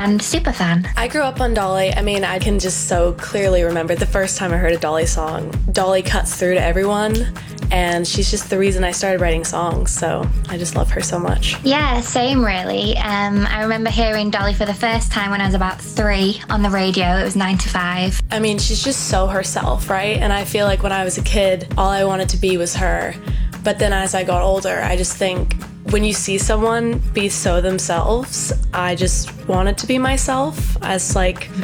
and super fan. I grew up on Dolly. I mean, I can just so clearly remember the first time I heard a Dolly song. Dolly cuts through to everyone, and she's just the reason I started writing songs, so I just love her so much. Yeah, same really. I remember hearing Dolly for the first time when I was about 3 on the radio. It was 9 to 5. I mean, she's just so herself, right? And I feel like when I was a kid, all I wanted to be was her. But then as I got older, I just think when you see someone be so themselves, I just wanted to be myself as like